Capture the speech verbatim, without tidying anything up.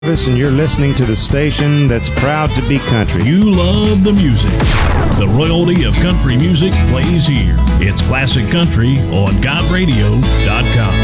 And you're listening to the station that's proud to be country. You love the music. The royalty of country music plays here. It's Classic Country on God Radio dot com.